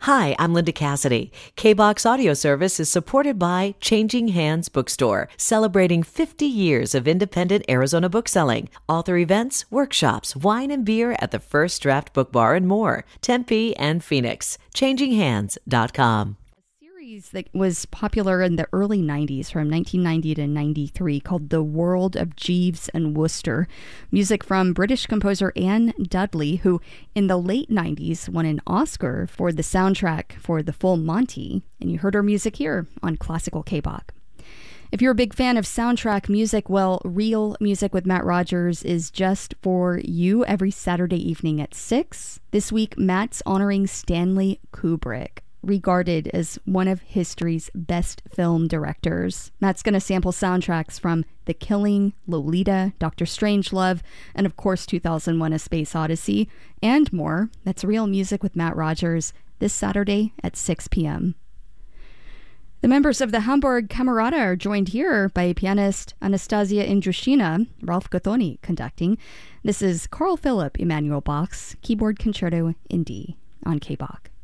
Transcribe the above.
Hi, I'm Linda Cassidy. K-Box Audio Service is supported by Changing Hands Bookstore, celebrating 50 years of independent Arizona bookselling. Author events, workshops, wine and beer at the First Draft Book Bar and more. Tempe and Phoenix. ChangingHands.com. That was popular in the early 90s, from 1990 to 93, called The World of Jeeves and Wooster. Music from British composer Anne Dudley, who in the late 90s won an Oscar for the soundtrack for The Full Monty, and you heard her music here on Classical K-Bach. If you're a big fan of soundtrack music, well, Real Music with Matt Rogers is just for you every Saturday evening at 6. This week, Matt's honoring Stanley Kubrick, regarded as one of history's best film directors. Matt's going to sample soundtracks from The Killing, Lolita, Dr. Strangelove, and of course 2001: A Space Odyssey, and more. That's Real Music with Matt Rogers this Saturday at 6 p.m. The members of the Hamburg Camerata are joined here by pianist Anastasia Indrushina, Ralph Gothoni conducting. This is Carl Philipp Emanuel Bach's Keyboard Concerto in D on K-Bach.